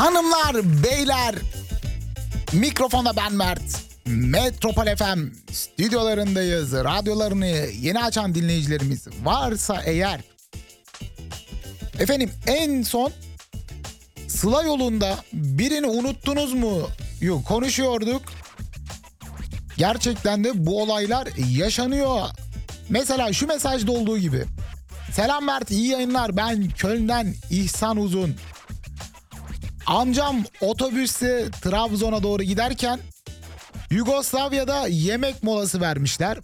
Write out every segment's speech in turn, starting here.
Hanımlar, beyler, mikrofonda ben Mert. Metropol FM stüdyolarındayız. Radyolarını yeni açan dinleyicilerimiz varsa eğer. Efendim, en son Sıla yolunda birini unuttunuz mu? Yok, konuşuyorduk. Gerçekten de bu olaylar yaşanıyor. Mesela şu mesajda olduğu gibi. Selam Mert, iyi yayınlar. Ben Köln'den İhsan Uzun. Amcam otobüste Trabzon'a doğru giderken Yugoslavya'da yemek molası vermişler.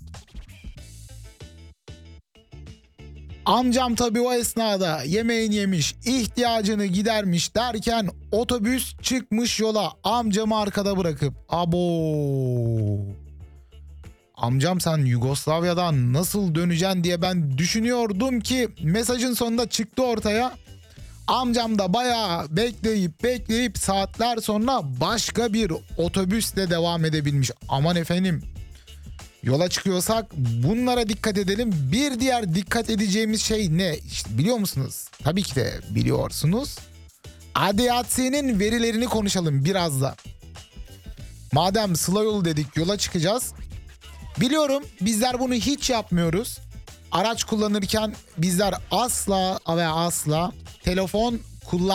Amcam tabii o esnada yemeğini yemiş, ihtiyacını gidermiş derken otobüs çıkmış yola, amcamı arkada bırakıp. Abo! Amcam, sen Yugoslavya'dan nasıl döneceksin diye ben düşünüyordum ki mesajın sonunda çıktı ortaya. Amcam da bayağı bekleyip saatler sonra başka bir otobüsle devam edebilmiş. Aman efendim, yola çıkıyorsak bunlara dikkat edelim. Bir diğer dikkat edeceğimiz şey ne? İşte biliyor musunuz? Tabii ki de biliyorsunuz. ADAC'nin verilerini konuşalım biraz da. Madem Sıla yolu dedik, yola çıkacağız. Biliyorum bizler bunu hiç yapmıyoruz. Araç kullanırken bizler asla ve asla telefon